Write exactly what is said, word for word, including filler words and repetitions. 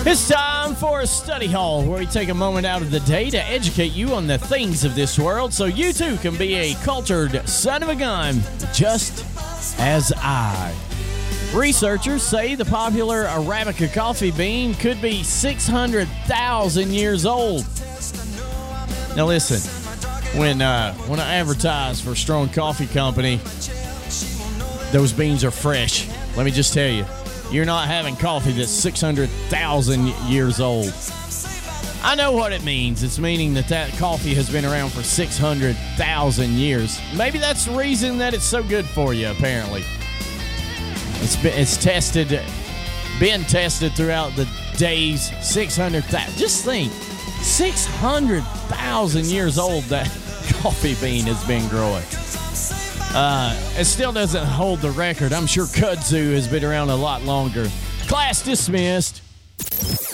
It's time for a study hall where we take a moment out of the day to educate you on the things of this world so you too can be a cultured son of a gun, just as I. Researchers say the popular Arabica coffee bean could be six hundred thousand years old. Now listen, when uh, when I advertise for Strong Coffee Company, those beans are fresh. Let me just tell you, you're not having coffee that's six hundred thousand years old. I know what it means. It's meaning that that coffee has been around for six hundred thousand years. Maybe that's the reason that it's so good for you, apparently. It's been, it's tested, been tested throughout the days, six hundred thousand. Just think, six hundred thousand years old that coffee bean has been growing. Uh, it still doesn't hold the record. I'm sure kudzu has been around a lot longer. Class dismissed.